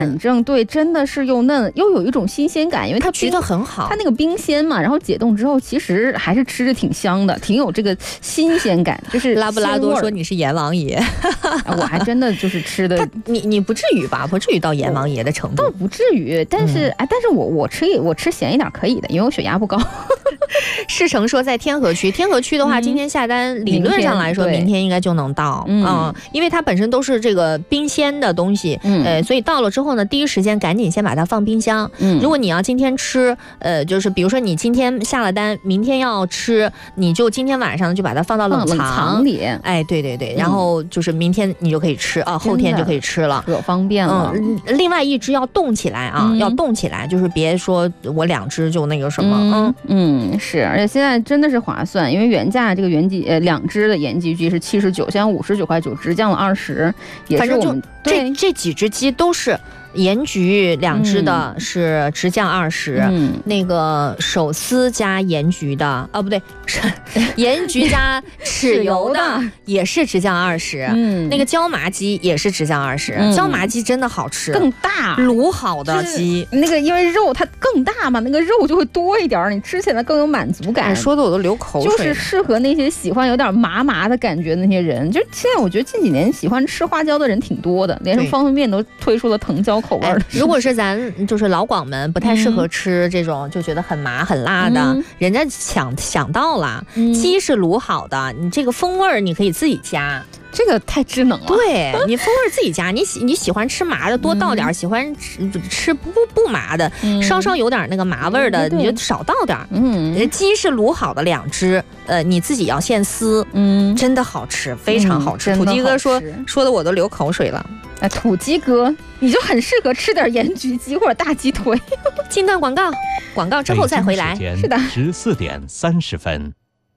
反正对，真的是又嫩又有一种新鲜感，因为它焗得很好， 它那个冰鲜嘛，然后解冻之后，其实还是吃着挺香的，挺有这个新鲜感。就是拉布拉多说你是阎王爷， 我还真的就是吃的， 你不至于吧？不至于到阎王爷的程度， 倒不至于。但是我吃咸一点可以的，因为我血压不高。 世成说在天河区的话，今天下单理论上来说，明天应该就能到，因为它本身都是这个冰鲜的东西，所以到了之后呢，第一时间赶紧先把它放冰箱。如果你要今天吃，就是比如说你今天下了单，明天要吃，你就今天晚上就把它放到冷藏里。 哎，对，然后就是明天你就可以吃啊，后天就可以吃了， 可方便了。 另外一只要冻起来啊，要冻起来，就是别说我2只就那个什么， 是，而且现在真的是划算，因为原价这个2只的盐焗鸡是79，现在59块9，直降了20，也是我们这几只鸡都是。盐焗2只的是直降20，那个手撕加盐焗的不对，盐焗加豉油的也是直降20，那个椒麻鸡也是直降20，椒麻鸡真的好吃， 更大， 卤好的鸡， 那个因为肉它更大嘛，那个肉就会多一点，你吃起来更有满足感。 说的我都流口水， 就是适合那些喜欢有点麻麻的感觉的那些人。就现在我觉得近几年喜欢吃花椒的人挺多的，连方便面都推出了藤椒口味的。 如果是咱就是老广们不太适合吃这种就觉得很麻很辣的，人家想到了，鸡是卤好的，你这个风味你可以自己加。 这个太智能了， 对，你风味自己加，你喜欢吃麻的多倒点，喜欢吃不麻的，稍稍有点那个麻味的，你就少倒点。鸡是卤好的2只，你自己要现撕，真的好吃，非常好吃。土鸡哥说的我都流口水了。 土鸡哥，你就很适合吃点盐焗鸡或者大鸡腿。 进段广告之后再回来。 是的，14点30分。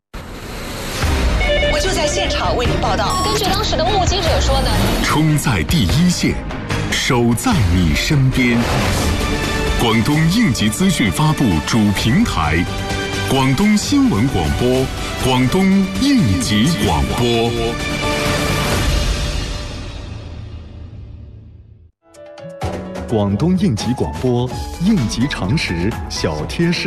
我就在现场为您报道。根据当时的目击者说呢， 冲在第一线，守在你身边。广东应急资讯发布主平台，广东新闻广播，广东应急广播。广东应急广播，应急常识小贴士。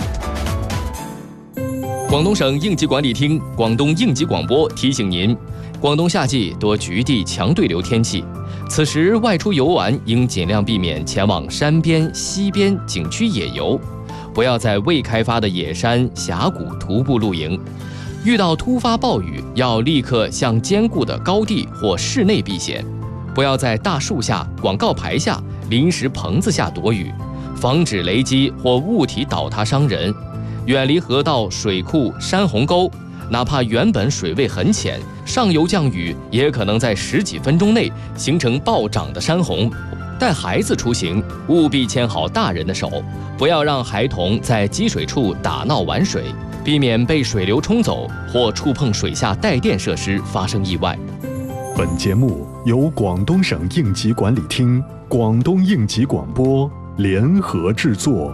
广东省应急管理厅、广东应急广播提醒您：广东夏季多局地强对流天气，此时外出游玩应尽量避免前往山边、溪边景区野游，不要在未开发的野山、峡谷徒步露营。遇到突发暴雨，要立刻向坚固的高地或室内避险，不要在大树下、广告牌下、临时棚子下躲雨，防止雷击或物体倒塌伤人。远离河道、水库、山洪沟，哪怕原本水位很浅，上游降雨也可能在10几分钟内形成暴涨的山洪。带孩子出行，务必牵好大人的手，不要让孩童在积水处打闹玩水，避免被水流冲走或触碰水下带电设施发生意外。 本节目由广东省应急管理厅、广东应急广播联合制作。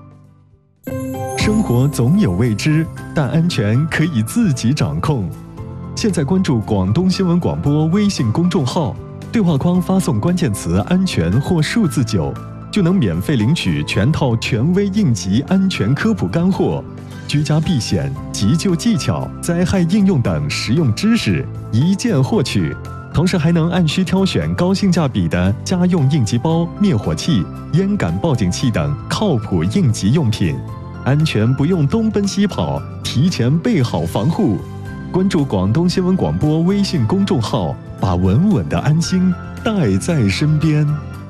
生活总有未知，但安全可以自己掌控。现在关注广东新闻广播微信公众号，对话框发送关键词安全或数字9，就能免费领取全套权威应急安全科普干货、居家避险、急救技巧、灾害应用等实用知识，一键获取。同时还能按需挑选高性价比的家用应急包、灭火器、烟感报警器等靠谱应急用品，安全不用东奔西跑，提前备好防护。关注广东新闻广播微信公众號，把穩穩的安心帶在身邊。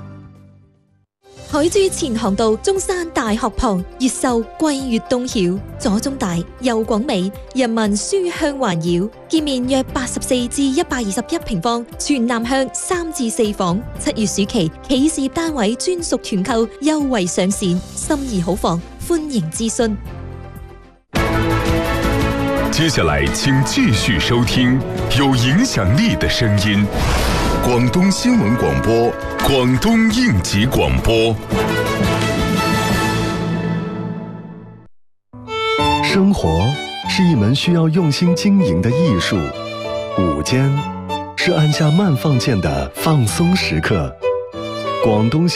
海珠前航道中山大學旁，越秀貴越東曉，左中大右廣美，人民書香環繞，建面約84至121平方，全南向3至4房。7月暑期企事業單位專屬團購優惠上線，心儀好房，歡迎諮詢。 接下来请继续收听有影响力的声音，广东新闻广播，广东应急广播。生活是一门需要用心经营的艺术，午间是按下慢放键的放松时刻。广东